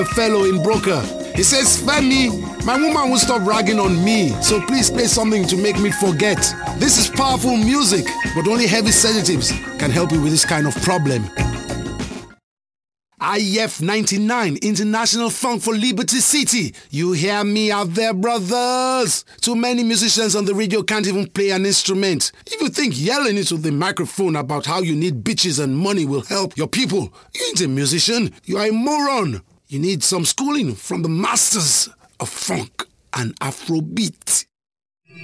fellow in Broker. He says, Femi, my woman won't stop ragging on me, so please play something to make me forget. This is powerful music, but only heavy sedatives can help you with this kind of problem. IF 99 International Funk for Liberty City. You hear me out there, brothers? Too many musicians on the radio can't even play an instrument. If you think yelling into the microphone about how you need bitches and money will help your people, you ain't a musician, you are a moron. You need some schooling from the masters of funk and Afrobeat.